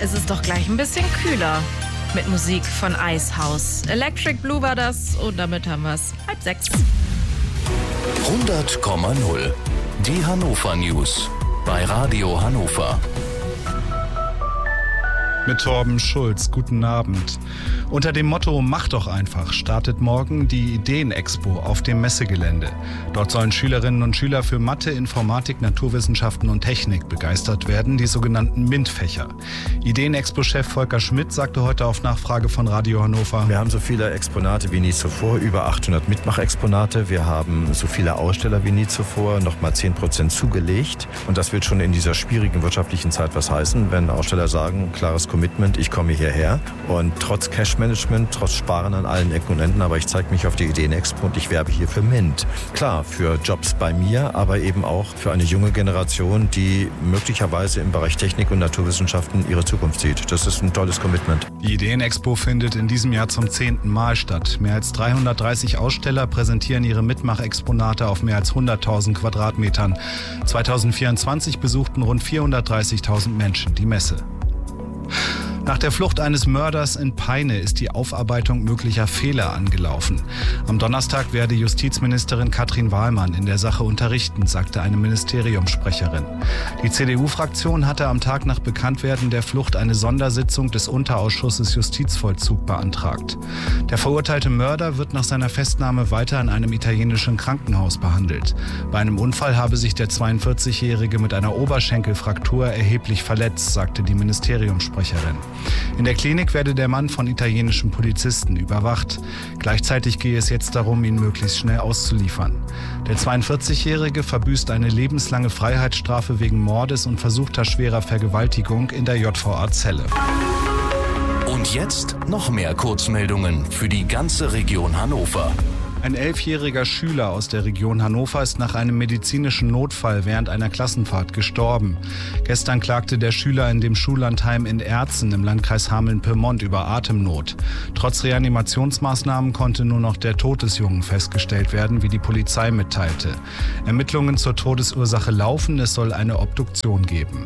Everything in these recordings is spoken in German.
ist es doch gleich ein bisschen kühler. Mit Musik von Icehouse. Electric Blue war das und damit haben wir es 5:30. 100,0. Die Hannover News bei Radio Hannover. Mit Torben Schulz, guten Abend. Unter dem Motto Mach doch einfach startet morgen die Ideen-Expo auf dem Messegelände. Dort sollen Schülerinnen und Schüler für Mathe, Informatik, Naturwissenschaften und Technik begeistert werden, die sogenannten MINT-Fächer. Ideen-Expo-Chef Volker Schmidt sagte heute auf Nachfrage von Radio Hannover: Wir haben so viele Exponate wie nie zuvor, über 800 Mitmachexponate. Wir haben so viele Aussteller wie nie zuvor, nochmal 10% zugelegt. Und das wird schon in dieser schwierigen wirtschaftlichen Zeit was heißen, wenn Aussteller sagen, klares Commitment, ich komme hierher. Und trotz Cash-Management, trotz Sparen an allen Ecken und Enden, aber ich zeige mich auf die Ideen-Expo und ich werbe hier für MINT. Klar, für Jobs bei mir, aber eben auch für eine junge Generation, die möglicherweise im Bereich Technik und Naturwissenschaften ihre Zukunft sieht. Das ist ein tolles Commitment. Die Ideen-Expo findet in diesem Jahr zum 10. Mal statt. Mehr als 330 Aussteller präsentieren ihre Mitmachexponate auf mehr als 100.000 Quadratmetern. 2024 besuchten rund 430.000 Menschen die Messe. Nach der Flucht eines Mörders in Peine ist die Aufarbeitung möglicher Fehler angelaufen. Am Donnerstag werde Justizministerin Katrin Wahlmann in der Sache unterrichten, sagte eine Ministeriumssprecherin. Die CDU-Fraktion hatte am Tag nach Bekanntwerden der Flucht eine Sondersitzung des Unterausschusses Justizvollzug beantragt. Der verurteilte Mörder wird nach seiner Festnahme weiter in einem italienischen Krankenhaus behandelt. Bei einem Unfall habe sich der 42-Jährige mit einer Oberschenkelfraktur erheblich verletzt, sagte die Ministeriumssprecherin. In der Klinik werde der Mann von italienischen Polizisten überwacht. Gleichzeitig gehe es jetzt darum, ihn möglichst schnell auszuliefern. Der 42-Jährige verbüßt eine lebenslange Freiheitsstrafe wegen Mordes und versuchter schwerer Vergewaltigung in der JVA Celle. Und jetzt noch mehr Kurzmeldungen für die ganze Region Hannover. Ein 11-jähriger Schüler aus der Region Hannover ist nach einem medizinischen Notfall während einer Klassenfahrt gestorben. Gestern klagte der Schüler in dem Schullandheim in Erzen im Landkreis Hameln-Pyrmont über Atemnot. Trotz Reanimationsmaßnahmen konnte nur noch der Tod des Jungen festgestellt werden, wie die Polizei mitteilte. Ermittlungen zur Todesursache laufen, es soll eine Obduktion geben.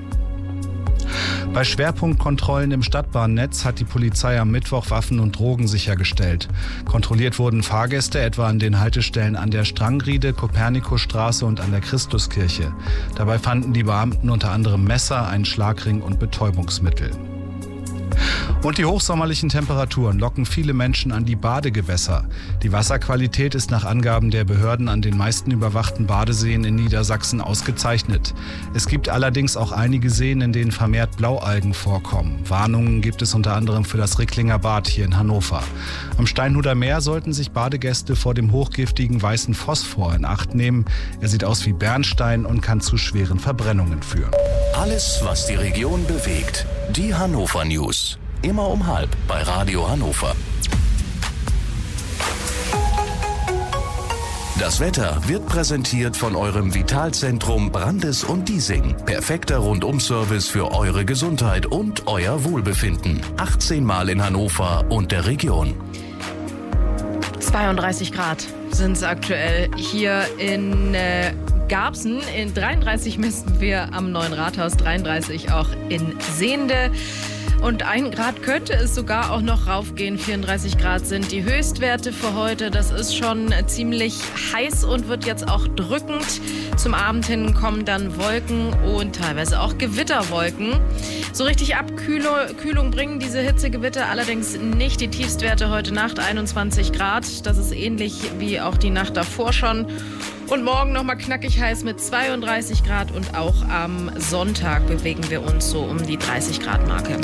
Bei Schwerpunktkontrollen im Stadtbahnnetz hat die Polizei am Mittwoch Waffen und Drogen sichergestellt. Kontrolliert wurden Fahrgäste etwa an den Haltestellen an der Strangriede, Kopernikusstraße und an der Christuskirche. Dabei fanden die Beamten unter anderem Messer, einen Schlagring und Betäubungsmittel. Und die hochsommerlichen Temperaturen locken viele Menschen an die Badegewässer. Die Wasserqualität ist nach Angaben der Behörden an den meisten überwachten Badeseen in Niedersachsen ausgezeichnet. Es gibt allerdings auch einige Seen, in denen vermehrt Blaualgen vorkommen. Warnungen gibt es unter anderem für das Ricklinger Bad hier in Hannover. Am Steinhuder Meer sollten sich Badegäste vor dem hochgiftigen weißen Phosphor in Acht nehmen. Er sieht aus wie Bernstein und kann zu schweren Verbrennungen führen. Alles, was die Region bewegt. Die Hannover News. Immer um 12:30 bei Radio Hannover. Das Wetter wird präsentiert von eurem Vitalzentrum Brandes und Diesing. Perfekter Rundum-Service für eure Gesundheit und euer Wohlbefinden. 18 Mal in Hannover und der Region. 32 Grad sind es aktuell hier in Garbsen. In 33 messen wir am Neuen Rathaus, 33 auch in Sehnde. Und 1 Grad könnte es sogar auch noch raufgehen. 34 Grad sind die Höchstwerte für heute. Das ist schon ziemlich heiß und wird jetzt auch drückend. Zum Abend hin kommen dann Wolken und teilweise auch Gewitterwolken. So richtig Abkühlung bringen diese Hitzegewitter allerdings nicht. Die Tiefstwerte heute Nacht 21 Grad. Das ist ähnlich wie auch die Nacht davor schon. Und morgen nochmal knackig heiß mit 32 Grad und auch am Sonntag bewegen wir uns so um die 30 Grad Marke.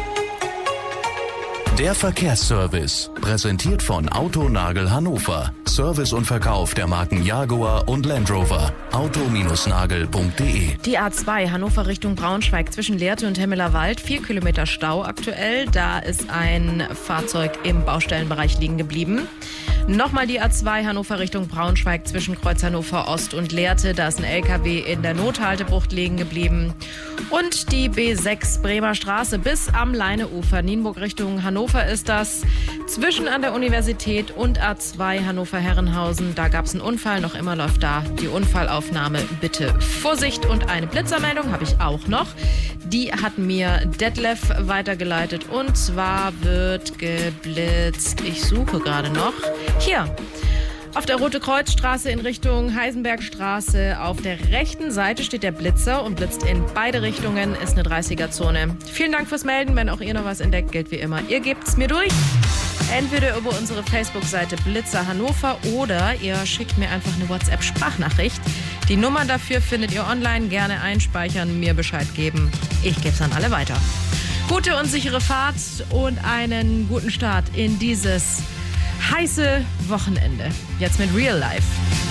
Der Verkehrsservice, präsentiert von Autonagel Hannover. Service und Verkauf der Marken Jaguar und Land Rover. auto-nagel.de. Die A2 Hannover Richtung Braunschweig zwischen Lehrte und Hemmelerwald. 4 Kilometer Stau aktuell. Da ist ein Fahrzeug im Baustellenbereich liegen geblieben. Nochmal die A2 Hannover Richtung Braunschweig zwischen Kreuz Hannover Ost und Lehrte. Da ist ein LKW in der Nothaltebucht liegen geblieben. Und die B6 Bremer Straße bis am Leineufer Nienburg Richtung Hannover Hannover ist das. Zwischen an der Universität und A2 Hannover-Herrenhausen. Da gab es einen Unfall, noch immer läuft da die Unfallaufnahme. Bitte Vorsicht. Und eine Blitzermeldung habe ich auch noch. Die hat mir Detlef weitergeleitet. Und zwar wird geblitzt. Ich suche gerade noch. Hier. Auf der Rote-Kreuz-Straße in Richtung Heisenbergstraße. Auf der rechten Seite steht der Blitzer und blitzt in beide Richtungen. Ist eine 30er-Zone. Vielen Dank fürs Melden. Wenn auch ihr noch was entdeckt, gilt wie immer. Ihr gebt's mir durch. Entweder über unsere Facebook-Seite Blitzer Hannover oder ihr schickt mir einfach eine WhatsApp-Sprachnachricht. Die Nummer dafür findet ihr online. Gerne einspeichern, mir Bescheid geben. Ich gebe es an alle weiter. Gute und sichere Fahrt und einen guten Start in dieses heiße Wochenende. Jetzt mit Real Life.